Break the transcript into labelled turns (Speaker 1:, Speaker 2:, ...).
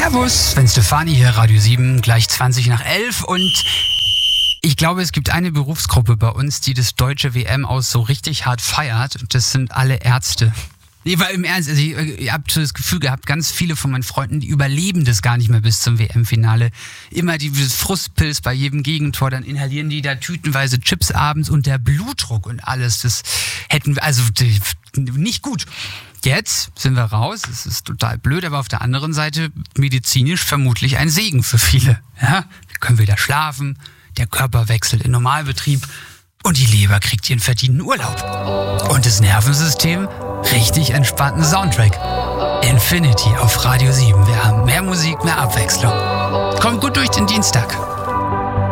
Speaker 1: Servus, Sven Stefani hier, Radio 7, gleich 20:11 und ich glaube, es gibt eine Berufsgruppe bei uns, die das deutsche WM aus so richtig hart feiert und das sind alle Ärzte. Nee, weil im Ernst, also ich habe so das Gefühl gehabt, ganz viele von meinen Freunden, die überleben das gar nicht mehr bis zum WM-Finale. Immer dieses Frustpilz bei jedem Gegentor, dann inhalieren die da tütenweise Chips abends und der Blutdruck und alles, das hätten wir, also nicht gut. Jetzt sind wir raus, es ist total blöd, aber auf der anderen Seite medizinisch vermutlich ein Segen für viele. Ja? Wir können wieder schlafen, der Körper wechselt in Normalbetrieb und die Leber kriegt ihren verdienten Urlaub. Und das Nervensystem richtig entspannten Soundtrack. Infinity auf Radio 7. Wir haben mehr Musik, mehr Abwechslung. Kommt gut durch den Dienstag.